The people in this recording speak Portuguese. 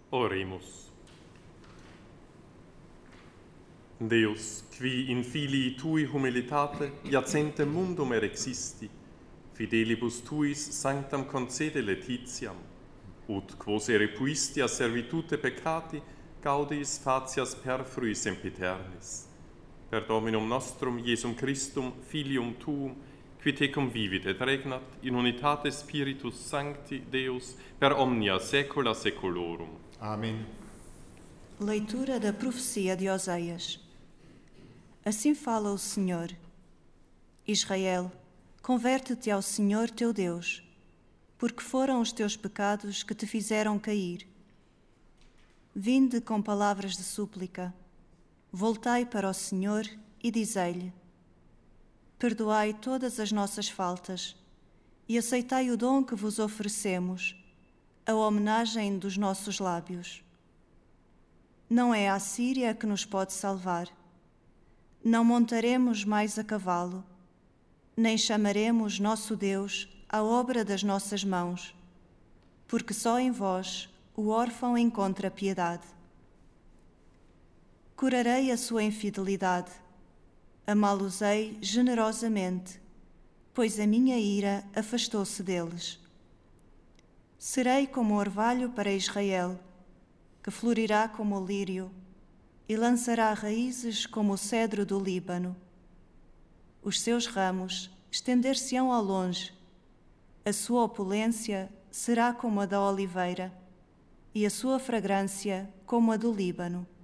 Oremus. Deus, qui in filii tui humilitate iacentem mundum erexisti, fidelibus tuis sanctam concede laetitiam, ut quos erepuisti a servitute peccati, gaudis fatias perfruis sempiternis. Per Dominum nostrum Iesum Christum, Filium Tuum, qui tecum vivit et regnat in unitate Spiritus Sancti Deus per omnia saecula saeculorum. Amém. Leitura da profecia de Oseias. Assim fala o Senhor. Israel, converte-te ao Senhor teu Deus, porque foram os teus pecados que te fizeram cair. Vinde com palavras de súplica, voltai para o Senhor e dizei-lhe: perdoai todas as nossas faltas e aceitai o dom que vos oferecemos, a homenagem dos nossos lábios. Não é a Síria que nos pode salvar. Não montaremos mais a cavalo, nem chamaremos nosso Deus à obra das nossas mãos, porque só em vós o órfão encontra piedade. Curarei a sua infidelidade, amá-los-ei generosamente, pois a minha ira afastou-se deles. Serei como o orvalho para Israel, que florirá como o lírio e lançará raízes como o cedro do Líbano. Os seus ramos estender-se-ão ao longe, a sua opulência será como a da oliveira e a sua fragrância como a do Líbano.